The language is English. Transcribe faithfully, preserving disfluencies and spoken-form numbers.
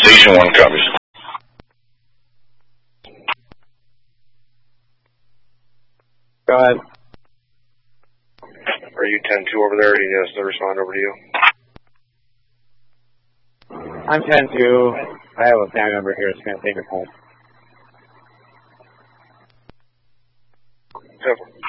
Station one copies. Go ahead. Are you ten two over there, or do you need us to respond over to you? I'm ten two. I have a family member here that's going to take her home. Several.